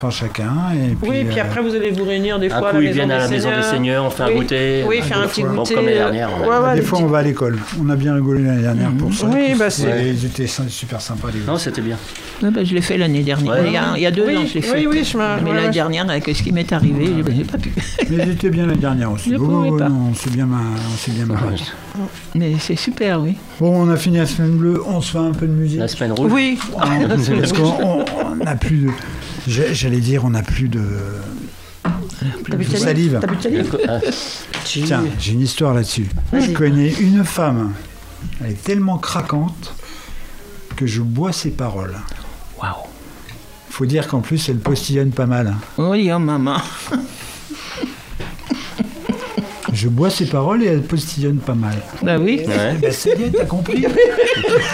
chacun. Et puis, oui, puis après vous allez vous réunir des fois à la ils maison viennent à la maison des seigneurs, on fait un goûter. Oui, faire un petit goûter. Comme l'année dernière. Des fois, on va à l'école. On a bien rigolé l'année dernière pour ça. Oui, ils étaient super sympas. Non, c'était bien. Je l'ai fait l'année dernière. Ouais. Il y a 2 ans, je l'ai fait. Oui, mais l'année dernière, avec ce qui m'est arrivé, j'ai pas pu. Mais j'étais bien l'année dernière aussi. Je pouvais pas. Non, on s'est bien marré. Mais c'est super, oui. Bon, on a fini la semaine bleue. On se fait un peu de musique. La semaine rouge. Oui. Parce qu'on n'a plus de... J'allais dire, on n'a plus de... T'as plus de salive. T'as plus de salive. Tiens, j'ai une histoire là-dessus. Je connais une femme, elle est tellement craquante que je bois ses paroles. Waouh. Faut dire qu'en plus, elle postillonne pas mal. Oui, oh maman. Je bois ses paroles et elle postillonne pas mal. Bah oui. Ouais. Ça y est, t'as compris.